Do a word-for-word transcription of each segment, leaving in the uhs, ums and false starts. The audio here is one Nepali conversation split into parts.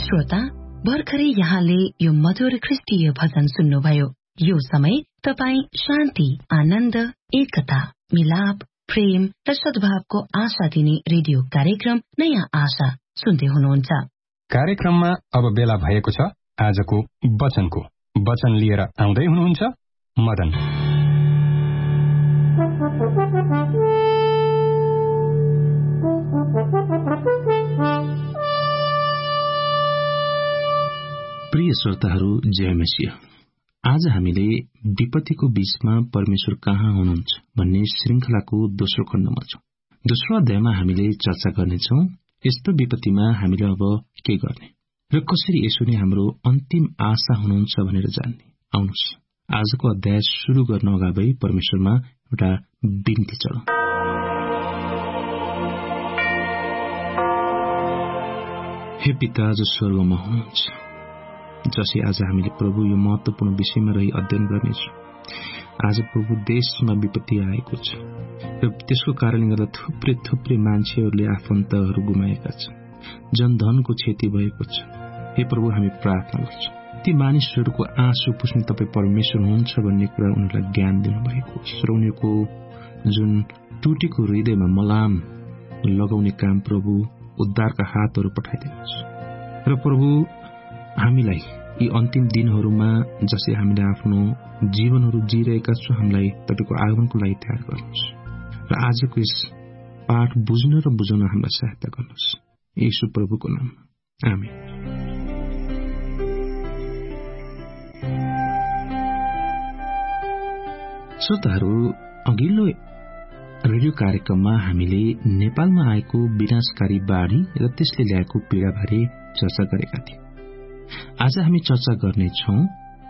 श्रोता, भर्खरै यहाँले यो मधुर ख्रिस्टीय भजन सुन्नुभयो। यो समय तपाईँ शान्ति, आनन्द, एकता, मिलाप, प्रेम र सद्भावको आशा दिने रेडियो कार्यक्रम नयाँ आशा सुन्दै हुनुहुन्छ। कार्यक्रममा अब बेला भएको छ आजको वचनको। वचन लिएर आउँदै हुनुहुन्छ मदन। प्रिय श्रोताहरू, जय मसीह। आज हामीले विपत्तिको बीचमा परमेश्वर कहाँ हुनुहुन्छ भन्ने श्रृंखलाको दोस्रो खण्डमा छौं। दोस्रो अध्यायमा हामीले चर्चा गर्नेछौं यस्तो विपत्तिमा हामीले अब के गर्ने र कसरी यसो नै हाम्रो अन्तिम आशा हुनुहुन्छ भनेर जान्ने। आउनुहोस् आजको अध्याय शुरू गर्न अगावै परमेश्वरमा एउटा बिन्ती चढाउँ। हे पिता जो स्वर्गमा हुनुहुन्छ, जसै आज हामीले प्रभु यो महत्वपूर्ण विषयमा रही अध्ययन गर्नेछौँ। आज प्रभु देशमा विपत्ति आएको छ र त्यसको कारणले गर्दा थुप्रै थुप्रै मान्छेहरूले आफन्तहरू गुमाएका छन्, जनधनको क्षति भएको छ। हे प्रभु, हामी प्रार्थना गर्छौँ ती मानिसहरूको आँसु पुस्ने तपाईँ परमेश्वर हुनुहुन्छ भन्ने कुरा उनीहरूलाई ज्ञान दिनुभएको होस् र उनीहरूको जुन टुटेको हृदयमा मलाम लगाउने काम प्रभु उद्धारका हातहरू पठाइदिनुहोस्। र प्रभु, हामीलाई यी अन्तिम दिनहरूमा जसै हामीले आफ्नो जीवनहरू जिरहेका छौँ, हामीलाई तपाईको आगमनको लागि तयार गर्नुहोस् र आजको यस पाठ बुझ्न र बुझाउन हामीलाई सहायता गर्नुहोस्। येशू प्रभुको नाम, आमेन। श्रोताहरू, अघिल्लो रेडियो कार्यक्रममा हामीले नेपालमा आएको विनाशकारी बाढ़ी र त्यसले ल्याएको पीड़ाबारे चर्चा गरेका थियौं। आज हामी चर्चा गर्नेछौं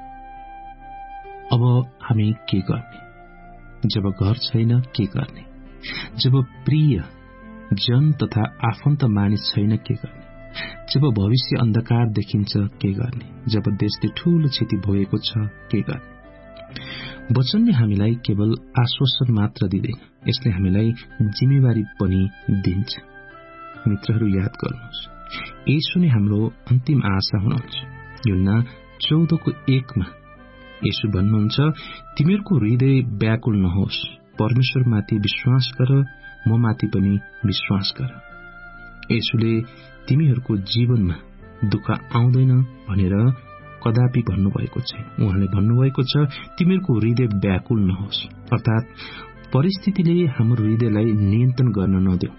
अब हामी के गर्ने, जब घर छैन के गर्ने, जब प्रिय जन तथा आफन्त मानिस छैन के गर्ने, जब भविष्य अन्धकार देखिन्छ के गर्ने, जब देशले ठूलो क्षति भोगेको छ के गर्ने। वचनले हामीलाई केवल आश्वासन मात्र दिँदैन, यसले हामीलाई जिम्मेवारी पनि दिन्छ। मित्रहरू, याद गर्नुहोस्, येशू नै हाम्रो अन्तिम आशा हुनुहुन्छ। यूहन्ना चौधको एकमा येशू भन्नुहुन्छ, तिमीहरूको हृदय व्याकुल नहोस्, परमेश्वरमाथि विश्वास गर, म माथि पनि विश्वास गर। येशूले तिमीहरूको जीवनमा दुःख आउँदैन भनेर कदापि भन्नुभएको छैन। उहाँले भन्नुभएको छ तिमीहरूको हृदय व्याकुल नहोस्, अर्थात परिस्थितिले हाम्रो हृदयलाई नियन्त्रण गर्न नदेऊ,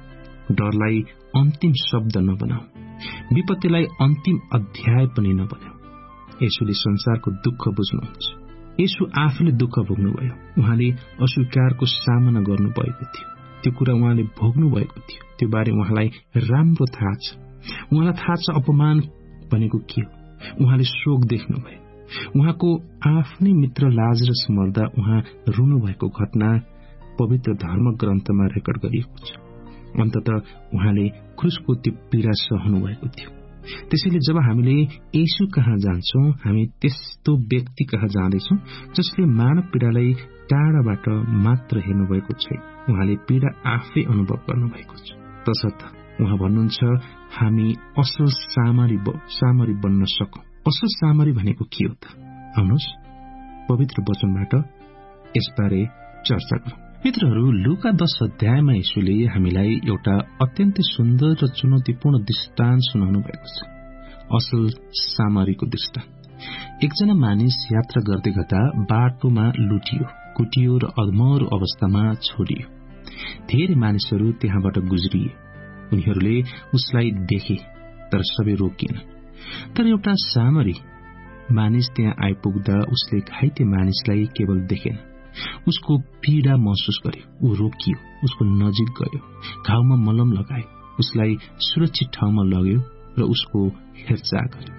डरलाई अन्तिम शब्द नबनाऊ, विपत्तिलाई अन्तिम अध्याय पनि नबनाऊ। येशूले संसारको दुःख बुझ्नुहुन्छ। येशू आफूले दुःख भोग्नुभयो, उहाँले अस्वीकारको सामना गर्नुभएको थियो, त्यो कुरा उहाँले भोग्नु भएको थियो, त्यो बारे उहाँलाई राम्रो थाहा छ। उहाँलाई थाहा छ अपमान भनेको के हो। उहाँले शोक देख्नुभयो, उहाँको आफ्नै मित्र लाजरस मर्दा उहाँ रुनु भएको घटना पवित्र धर्म ग्रन्थमा रेकर्ड गरिएको छ। अन्ततः उहाँले क्रुसको त्यो पीड़ा सहनु भएको थियो। त्यसैले जब हामीले येशू कहाँ जान्छौं, हामी त्यस्तो व्यक्ति कहाँ जाँदैछौं जसले मानव पीड़ालाई टाढाबाट मात्र हेर्नु भएको छैन, उहाँले पीड़ा आफै अनुभव गर्नुभएको छ। तसर्थ उहाँ भन्नुहुन्छ हामी असल सामरी सामरी बन्न सकौं। असल सामरी भनेको के हो त? आउनुहोस् पवित्र वचनबाट यसबारे चर्चा गरौं। मित्रहरू, लुका दश अध्यायमा येशूले हामीलाई एउटा अत्यन्तै सुन्दर र चुनौतीपूर्ण दृष्टान्त सुनाउनु भएको छ, असल सामरीको दृष्टान्त। एकजना मानिस यात्रा गर्दै गर्दा बाटोमा लुटियो, कुटियो र अधमरो अवस्थामा छोडियो। धेरै मानिसहरू त्यहाँबाट गुज्रिए, उनीहरूले उसलाई देखे तर सबै रोकिएन। तर एउटा सामरी मानिस त्यहाँ आइपुग्दा उसले घाइते मानिसलाई केवल देखेन, उसको पीड़ा महसुस गर्यो। ऊ रोकियो, उसको नजिक गयो, घाउमा मलम लगायो, उसलाई सुरक्षित ठाउँमा लग्यो र उसको हेरचाह गर्यो।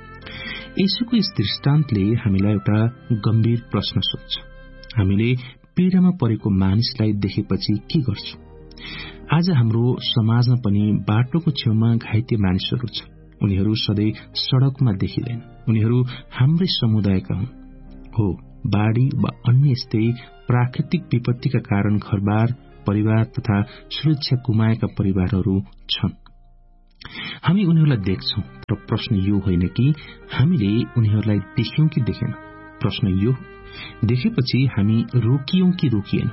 येशूको यस दृष्टान्तले हामीलाई एउटा गम्भीर प्रश्न सोध्छ। हामीले पीड़ामा परेको मानिसलाई देखेपछि के गर्छौं? आज हाम्रो समाजमा पनि बाटोको छेउमा घाइते मानिसहरू छन्। उनीहरू सधैँ सड़कमा देखिँदैन, उनीहरू हाम्रै समुदायका हुन्। हो, बाढ़ी वा अन्य यस्तै प्राकृतिक विपत्तिका कारण घरबार, परिवार तथा सुरक्षा गुमाएका परिवारहरू छन्। हामी उनीहरूलाई देख्छौं, तर प्रश्न यो होइन कि हामीले उनीहरूलाई देख्यौं कि देखेन। प्रश्न यो, देखेपछि हामी रोकियौं कि रोकिएन।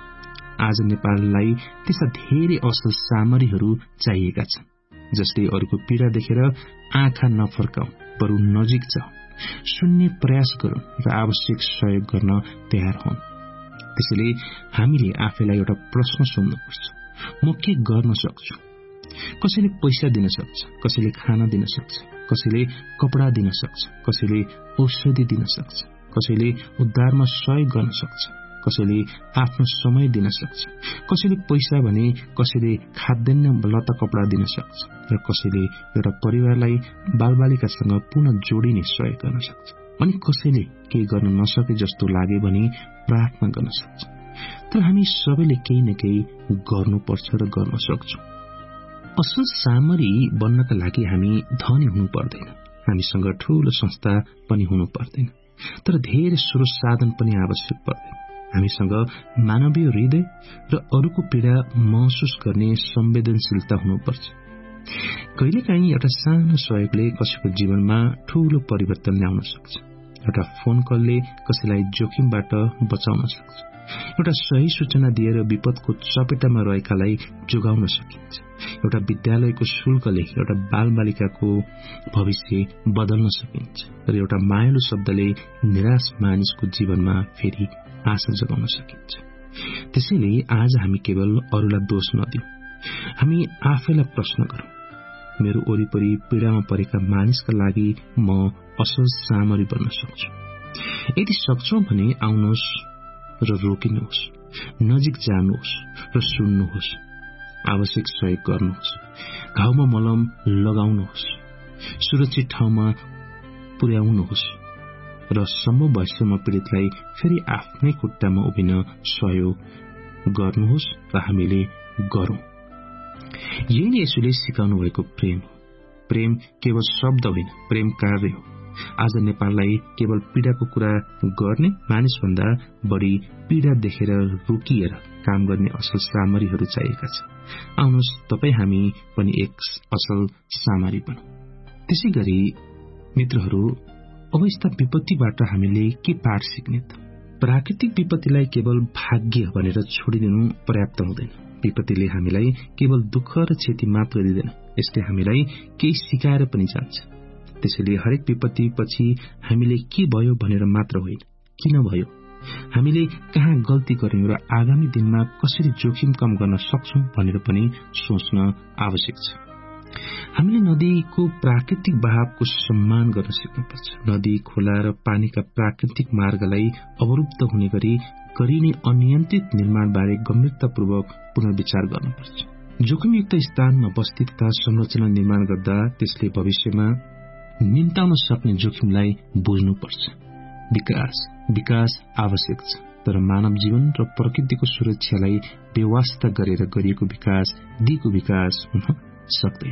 आज नेपाललाई त्यस्ता धेरै असल सामग्रीहरू चाहिएका छन्, जसले अरूको पीड़ा देखेर आँखा नफर्काउन्, बरु नजिक जाउन्, सुन्ने प्रयास गरून् र आवश्यक सहयोग गर्न तयार हुन्। त्यसैले हामीले आफैलाई एउटा प्रश्न सोध्नुपर्छ, म के गर्न सक्छु? कसैले पैसा दिन सक्छ, कसैले खाना दिन सक्छ, कसैले कपडा दिन सक्छ, कसैले औषधि दिन सक्छ, कसैले उद्धारमा सहयोग गर्न सक्छ, कसैले आफ्नो समय दिन सक्छ, कसैले पैसा भने कसैले खाद्यान्न लत्ता कपडा दिन सक्छ र कसैले एउटा परिवारलाई बालबालिकासँग पुनः जोडिने सहयोग गर्न सक्छ। अनि कसैले केही गर्न नसके जस्तो लागे भने प्रार्थना गर्न सक्छ। तर हामी सबैले केही न केही गर्नुपर्छ र गर्न सक्छौं। असल सामरी बन्नका लागि हामी धनी हुनु पर्दैन, हामीसँग ठूलो संस्था पनि हुनु पर्दैन, तर धेरै स्रोत साधन पनि आवश्यक पर्दैन। हामीसँग मानवीय हृदय र अरूको पीड़ा महसुस गर्ने संवेदनशीलता हुनुपर्छ। कहिलेकाहीँ एउटा सानो सहयोगले कसैको जीवनमा ठूलो परिवर्तन ल्याउन सक्छ। एउटा फोन कलले कसैलाई जोखिमबाट बचाउन सक्छ। एउटा सही सूचना दिएर विपदको चपेटामा रहेकालाई जोगाउन सकिन्छ। एउटा विद्यालयको शुल्कले एउटा बालबालिकाको भविष्य बदल्न सकिन्छ र एउटा मायालु शब्दले निराश मानिसको जीवनमा फेरि आशा जगाउन सकिन्छ। त्यसैले आज हामी केवल अरूलाई दोष नदिउँ, हामी आफैलाई प्रश्न गरौँ, मेरो वरिपरि पीड़ामा परेका मानिसका लागि म असल सामरी बन्न सक्छु। यदि सक्छौं भने आउनुहोस् र रोकिनुहोस्, नजिक जानुहोस् र सुन्नुहोस्, आवश्यक सहयोग गर्नुहोस्, घाउमा मलम लगाउनुहोस्, सुरक्षित ठाउँमा पुर्याउनुहोस् र सम्भव भएसम्म पीड़ितलाई फेरि आफ्नै खुट्टामा उभिन सहयोग गर्नुहोस् र हामीले गरौं। यही नै यसुले सिकाउनु भएको प्रेम हो। प्रेम केवल शब्द होइन, प्रेम कार्य हो। आज नेपाललाई केवल पीड़ाको कुरा गर्ने मानिसभन्दा बढी पीड़ा देखेर रोकिएर काम गर्ने असल सामरीहरू चाहिएका छन्। आउनुहोस् तपाई हामी पनि एक असल सामरी बनौं। त्यसै गरी मित्रहरू, अब यस्ता विपत्तिबाट हामीले के पाठ सिक्ने त? प्राकृतिक विपत्तिलाई केवल भाग्य भनेर छोडिदिनु पर्याप्त हुँदैन। विपत्तिले हामीलाई केवल दुःख र क्षति मात्र दिँदैन, यसले हामीलाई केही सिकाएर पनि जान्छ। त्यसैले हरेक विपत्ति पछि हामीले के भयो भनेर मात्र होइन, किन भयो, हामीले कहाँ गल्ती गर्यौं र आगामी दिनमा कसरी जोखिम कम गर्न सक्छौं भनेर पनि सोच्न आवश्यक छ। हामीले नदीको प्राकृतिक बहावको सम्मान गर्न सिक्नुपर्छ। नदी, खोला र पानीका प्राकृतिक मार्गलाई अवरुद्ध हुने गरी गरिने अनियन्त्रित निर्माणबारे गम्भीरतापूर्वक पुनर्विचार गर्नुपर्छ। जोखिमयुक्त स्थानमा बस्ती तथा संरचना निर्माण गर्दा त्यसले भविष्यमा निम्ताउन सक्ने जोखिमलाई बुझ्नुपर्छ। विकास विकास आवश्यक छ, तर मानव जीवन र प्रकृतिको सुरक्षालाई बेवास्ता गरेर गरिएको विकास दिगो विकास हुन सक्दैन।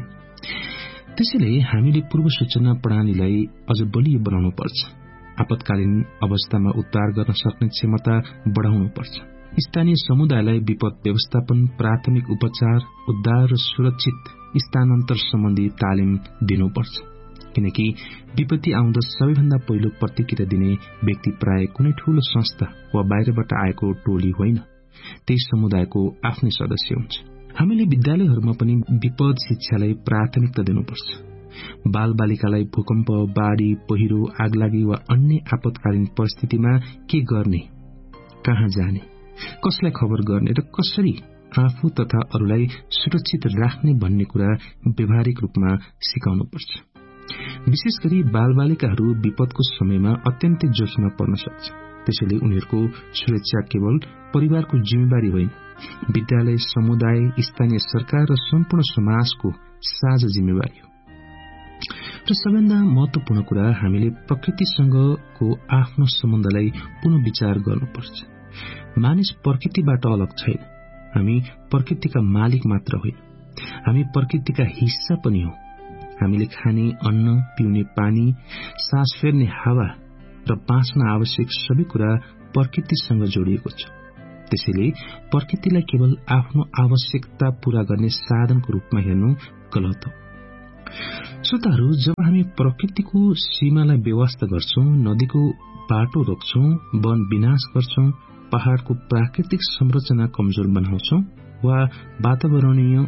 त्यसैले हामीले पूर्व सूचना प्रणालीलाई अझ बलियो बनाउनु पर्छ। आपतकालीन अवस्थामा उद्धार गर्न सक्ने क्षमता बढ़ाउनु पर्छ। स्थानीय समुदायलाई विपद व्यवस्थापन, प्राथमिक उपचार, उद्धार र सुरक्षित स्थानान्तर सम्बन्धी तालिम दिनुपर्छ। किनकि विपत्ति आउँदा सबैभन्दा पहिलो प्रतिक्रिया दिने व्यक्ति प्राय कुनै ठूलो संस्था वा बाहिरबाट आएको टोली होइन, त्यही समुदायको आफ्नै सदस्य हुन्छ। हामीले विद्यालयहरूमा पनि विपद शिक्षालाई प्राथमिकता दिनुपर्छ। बाल बालिकालाई भूकम्प, बाढ़ी, पहिरो, आगलागी वा अन्य आपतकालीन परिस्थितिमा के गर्ने, कहाँ जाने, कसलाई खबर गर्ने र कसरी आफू तथा अरूलाई सुरक्षित राख्ने भन्ने कुरा व्यावहारिक रूपमा सिकाउनुपर्छ। विशेष गरी बालबालिकाहरू विपदको समयमा अत्यन्तै जोखिममा पर्न सक्छ। त्यसैले उनीहरूको सुरक्षा केवल परिवारको जिम्मेवारी होइन, विद्यालय, समुदाय, स्थानीय सरकार र सम्पूर्ण समाजको साझा जिम्मेवारी हो। र सबैभन्दा महत्वपूर्ण कुरा, हामीले प्रकृतिसँगको आफ्नो सम्बन्धलाई पुनः विचार गर्नुपर्छ। मानिस प्रकृतिबाट अलग छैन, हामी प्रकृतिका मालिक मात्र होइन, हामी प्रकृतिका हिस्सा पनि हौ। हामीले खाने अन्न, पिउने पानी, सास फेर्ने हावा र बाँच्न आवश्यक सबै कुरा प्रकृतिसँग जोडिएको छ। त्यसैले प्रकृतिलाई केवल आफ्नो आवश्यकता पूरा गर्ने साधनको रूपमा हेर्नु गलत हो। श्रोताहरू, जब हामी प्रकृतिको सीमालाई व्यवस्था गर्छौं, नदीको बाटो रोक्छौं, वन विनाश गर्छौं, पहाड़को प्राकृतिक संरचना कमजोर बनाउँछौं वा वातावरणीय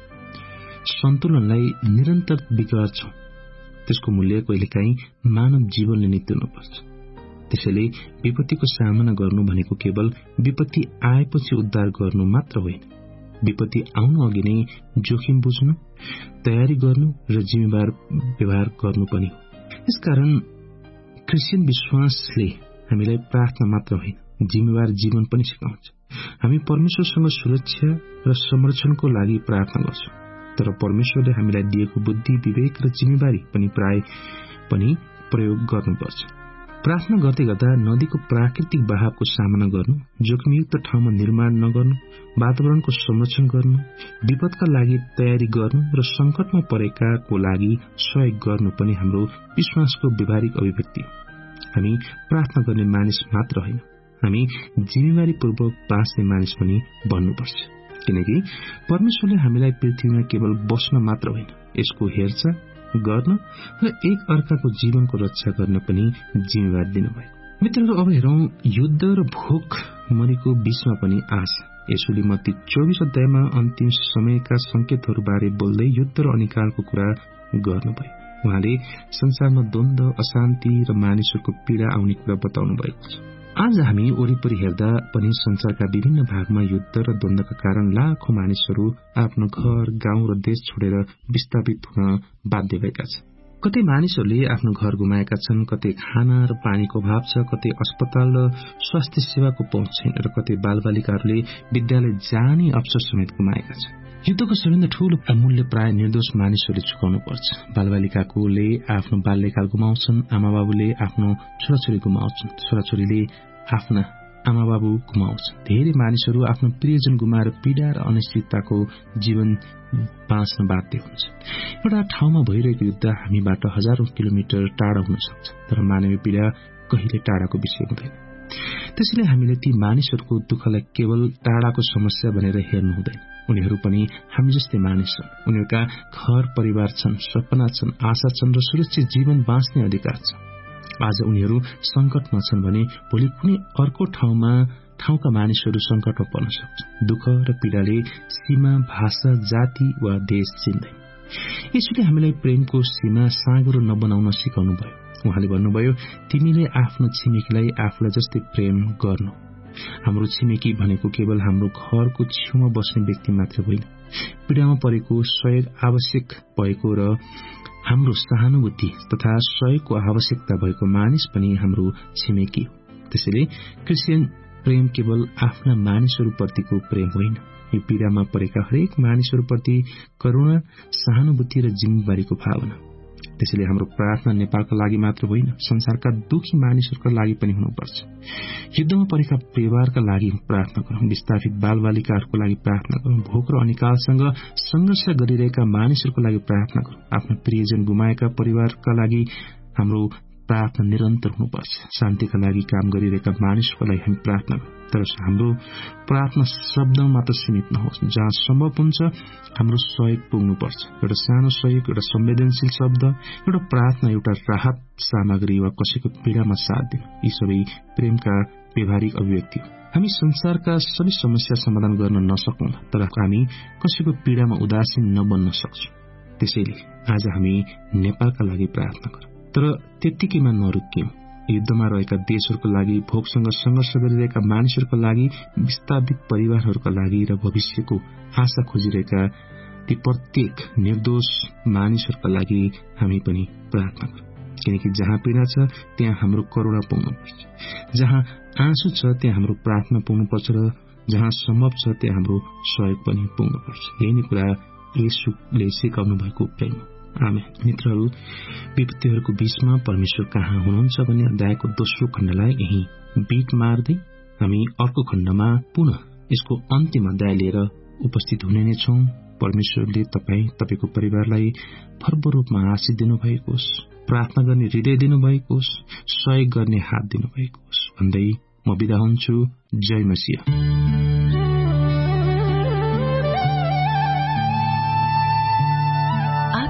सन्तुलनलाई निरन्तर बिगार्छौं, त्यसको मूल्य कहिलेकाहीँ मानव जीवनले नै तिर्नुपर्छ। त्यसैले विपत्तिको सामना गर्नु भनेको केवल विपत्ति आएपछि उद्धार गर्नु मात्र होइन, विपत्ति आउनु अघि नै जोखिम बुझ्नु, तयारी गर्नु र जिम्मेवार व्यवहार गर्नु पनि हो। यसकारण क्रिस्चियन विश्वासले हामीलाई प्रार्थना मात्र होइन, जिम्मेवार जीवन पनि सिकाउँछ। हामी परमेश्वरसँग सुरक्षा र संरक्षणको लागि प्रार्थना गर्छौं, तर परमेश्वरले हामीलाई दिएको बुद्धि, विवेक र जिम्मेवारी पनि प्राय पनि प्रयोग गर्नुपर्छ। प्रार्थना गर्दै गर्दा नदीको प्राकृतिक बहावको सामना गर्नु, जोखिमयुक्त ठाउँमा निर्माण नगर्नु, वातावरणको संरक्षण गर्नु, विपदका लागि तयारी गर्नु र संकटमा परेकाको लागि सहयोग गर्नु पनि हाम्रो विश्वासको व्यवहारिक अभिव्यक्ति हो। हामी प्रार्थना गर्ने मानिस मात्र होइन, हामी जिम्मेवारीपूर्वक बाँच्ने मानिस पनि बन्नुपर्छ, किनकि परमेश्वरले हामीलाई पृथ्वीमा केवल बस्न मात्र होइन, यसको हेरचाह गर्न र एक अर्काको जीवनको रक्षा गर्न पनि जिम्मेवार दिनुभयो। मित्रहरू, अब हेरौं युद्ध र भोक मरीको बीचमा पनि आशा। यसोले मत्ती चौबीस अध्यायमा अन्तिम समयका संकेतहरूबारे बोल्दै युद्ध र अनिकालको कुरा गर्नुभयो। उहाँले संसारमा द्वन्द्व, अशान्ति र मानिसहरूको पीड़ा आउने कुरा बताउनु भएको छ। आज हामी वरिपरि हेर्दा पनि संसारका विभिन्न भागमा युद्ध र द्वन्द्वका कारण लाखौं मानिसहरू आफ्नो घर, गाउँ र देश छोडेर विस्थापित हुन बाध्य भएका छन्। कतै मानिसहरूले आफ्नो घर गुमाएका छन्, कतै खाना र पानीको अभाव छ, कतै अस्पताल र स्वास्थ्य सेवाको पहुँच छैन र कतै बालबालिकाहरूले विद्यालय जाने अवसर समेत गुमाएका छन्। युद्धको सबैभन्दा ठूलो मूल्य प्राय निर्दोष मानिसहरूले चुकाउनु पर्छ। बालबालिकाले आफ्नो बाल्यकाल गुमाउँछन्, आमाबाबुले आफ्नो छोराछोरी गुमाउँछन्, छोराछोरीले आफ्ना आमाबाबु गुमाउँछन्। धेरै मानिसहरू आफ्नो प्रियजन गुमाएर पीड़ा र अनिश्चितताको जीवन बाँच्न बाध्य हुन्छ। एउटा ठाउँमा भइरहेको युद्ध हामीबाट हजारौं किलोमिटर टाढा हुन सक्छ, तर मानवीय पीड़ा कहिले टाढाको विषय हुँदैन। त्यसैले हामीले ती मानिसहरूको दुःखलाई केवल टाढाको समस्या भनेर हेर्नु हुँदैन। उनीहरू पनि हामी जस्तै मानिस छन्। उनीहरूका घर परिवार छन्, सपना छन्, आशा छन् र सुरक्षित जीवन बाँच्ने अधिकार छ। आज उनीहरू संकटमा छन् भने भोलि कुनै अर्को ठाउँमा ठाउँका मानिसहरू संकटमा पर्न सक्छन्। दुःख र पीड़ाले सीमा, भाषा, जाति वा देश चिन्दैन। यसैले हामीलाई प्रेमको सीमा साँगुरो नबनाउन सिकाउनु भयो। उहाँले भन्नुभयो, तिमीले आफ्नो छिमेकीलाई आफूलाई जस्तै प्रेम गर्नु। हाम्रो छिमेकी भनेको केवल हाम्रो घरको छेउमा बस्ने व्यक्ति मात्र होइन, पीड़ामा परेको, सहयोग आवश्यक भएको र हाम्रो सहानुभूति तथा सहयोगको आवश्यकता भएको मानिस पनि हाम्रो छिमेकी हो। त्यसैले क्रिस्चियन प्रेम केवल आफ्ना मानिसहरूप्रतिको प्रेम होइन, यो पीड़ामा परेका हरेक मानिसहरूप्रति करुणा, सहानुभूति र जिम्मेवारीको भावना। त्यसैले हाम्रो प्रार्थना नेपालका लागि मात्र होइन, संसारका दुखी मानिसहरूका लागि पनि हुनुपर्छ। युद्धमा परेका परिवारका लागि प्रार्थना गरौं, विस्थापित बालबालिकाहरूको लागि प्रार्थना गरौं, भोक र अनिकालसँग संघर्ष गरिरहेका मानिसहरूको लागि प्रार्थना गरौं, आफ्नो प्रियजन गुमाएका परिवारका लागि हाम्रो प्रार्थना निरन्तर हुनुपर्छ। शान्तिका लागि काम गरिरहेका मानिसहरूको लागि हामी प्रार्थना गरौं, तर हाम्रो प्रार्थना शब्दमा मात्र सीमित नहोस्। जहाँ सम्भव हुन्छ हाम्रो सहयोग पुग्नुपर्छ। एउटा सानो सहयोग, एउटा संवेदनशील शब्द, एउटा प्रार्थना, एउटा राहत सामग्री वा कसैको पीड़ामा साथ दिनु, यी सबै प्रेमका व्यवहारिक अभिव्यक्ति हो। हामी संसारका सबै समस्या समाधान गर्न नसकौंला, तर हामी कसैको पीड़ामा उदासीन नबन्न सक्छौं। त्यसैले आज हामी नेपालका लागि प्रार्थना गरौं, तर त्यतिकैमा नरुकियौं। युद्धमा रहेका देशहरूका लागि, भोकसँग संघर्ष गरिरहेका मानिसहरूका लागि, विस्थापित परिवारहरूका लागि र भविष्यको आशा खोजिरहेका ती प्रत्येक निर्दोष मानिसहरूका लागि हामी पनि प्रार्थना गरौं। किनकि जहाँ पीड़ा छ त्यहाँ हाम्रो करुणा पुग्नुपर्छ, जहाँ आँसु छ त्यहाँ हाम्रो प्रार्थना पुग्नुपर्छ र जहाँ सम्भव छ त्यहाँ हाम्रो सहयोग पनि पुग्नुपर्छ। यही नै कुरा येशूले सिकाउनु भएको प्रेम। आमेन। मित्रहरू, विपत्तिहरूको बीचमा परमेश्वर कहाँ हुनुहुन्छ भन्ने अध्यायको दोस्रो खण्डलाई यही बीट मार्दै हामी अर्को खण्डमा पुनः यसको अन्तिम अध्याय लिएर उपस्थित हुने नै छौं। परमेश्वरले तपाई तपाईको परिवारलाई भरपूर रूपमा आशीष दिनुभएको होस्, प्रार्थना गर्ने हृदय दिनुभएको होस्, सहयोग गर्ने हात दिनुभएको होस् भन्दै म बिदा हुन्छु। जय मसीह।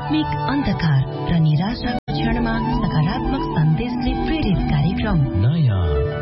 आध्यात्मिक अन्धकार र निराशाको क्षणमा सकारात्मक